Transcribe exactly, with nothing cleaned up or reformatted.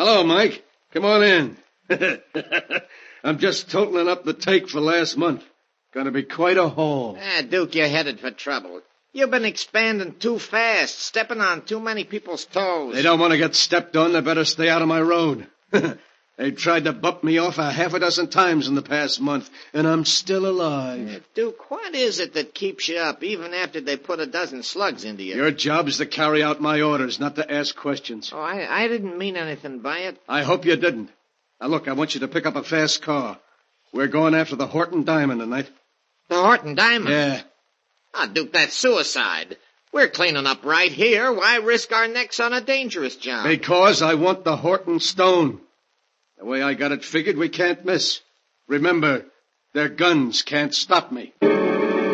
Hello, Mike. Come on in. I'm just totaling up the take for last month. Gonna be quite a haul. Ah, Duke, you're headed for trouble. You've been expanding too fast, stepping on too many people's toes. They don't want to get stepped on. They better stay out of my road. They've tried to bump me off a half a dozen times in the past month, and I'm still alive. Uh, Duke, what is it that keeps you up even after they put a dozen slugs into you? Your job is to carry out my orders, not to ask questions. Oh, I, I didn't mean anything by it. I hope you didn't. Now, look, I want you to pick up a fast car. We're going after the Horton Diamond tonight. The Horton Diamond? Yeah. Ah, Duke, that's suicide. We're cleaning up right here. Why risk our necks on a dangerous job? Because I want the Horton Stone. The way I got it figured, we can't miss. Remember, their guns can't stop me.